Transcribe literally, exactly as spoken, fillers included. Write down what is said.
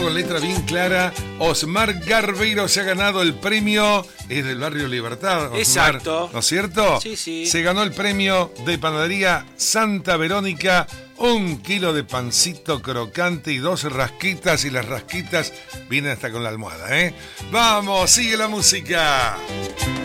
con letra bien clara. Osmar Garbeiro se ha ganado el premio. Es del barrio Libertad, Osmar. Exacto. ¿No es cierto? Sí, sí. Se ganó el premio de panadería Santa Verónica. Un kilo de pancito crocante y dos rasquitas. Y las rasquitas vienen hasta con la almohada, ¿eh? ¡Vamos! ¡Sigue la música!